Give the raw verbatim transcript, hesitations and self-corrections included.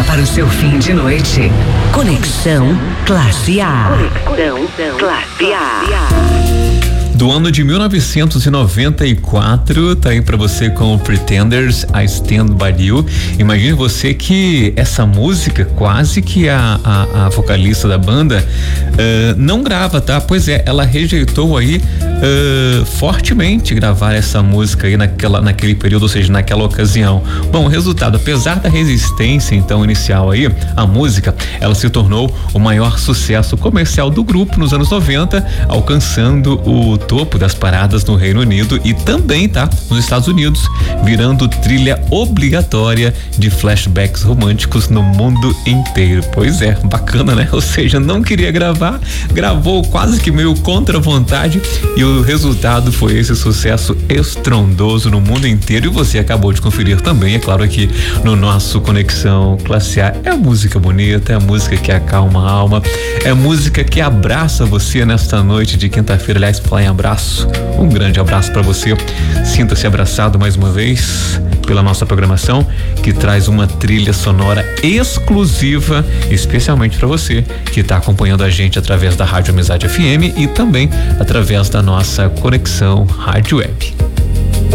para o seu fim de noite. Conexão Classe A. Conexão Classe A. Do ano de mil novecentos e noventa e quatro, tá aí pra você com o Pretenders, I Stand By You. Imagine você que essa música, quase que a, a, a vocalista da banda uh, não grava, tá? Pois é, ela rejeitou aí uh, fortemente gravar essa música aí naquela, naquele período, ou seja, naquela ocasião. Bom, o resultado, apesar da resistência então inicial aí, a música, ela se tornou o maior sucesso comercial do grupo nos anos noventa, alcançando o topo das paradas no Reino Unido e também, tá, nos Estados Unidos, virando trilha obrigatória de flashbacks românticos no mundo inteiro. Pois é, bacana, né? Ou seja, não queria gravar, gravou quase que meio contra a vontade e o resultado foi esse sucesso estrondoso no mundo inteiro e você acabou de conferir também, é claro, aqui no nosso Conexão Classe A. É música bonita, é música que acalma a alma, é música que abraça você nesta noite de quinta-feira. Aliás, falar em abraço, um grande abraço para você. Sinta-se abraçado mais uma vez pela nossa programação, que traz uma trilha sonora exclusiva, especialmente para você que está acompanhando a gente através da Rádio Amizade F M e também através da nossa Conexão Rádio Web.